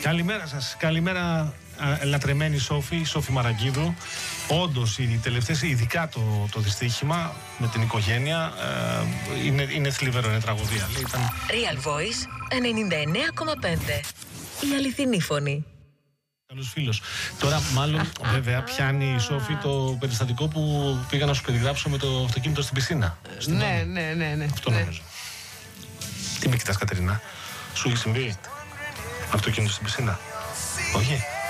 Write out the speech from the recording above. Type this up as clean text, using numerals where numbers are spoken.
Καλημέρα σας. Καλημέρα, λατρεμένη Σόφη Μαραγκίδου. Όντως, οι τελευταίες, ειδικά το δυστύχημα με την οικογένεια, είναι θλιβερό, είναι τραγωδία. Ήταν... Real Voice 99,5. Η αληθινή φωνή. Καλός φίλος. Τώρα, μάλλον, βέβαια, πιάνει η Σόφη το περιστατικό που πήγα να σου περιγράψω με το αυτοκίνητο στην πισίνα. Ναι. Αυτό νομίζω. Τι με κοιτάς, Κατερίνα? Σου έχει συμβεί αυτοκίνητο στην πισίνα? Όχι.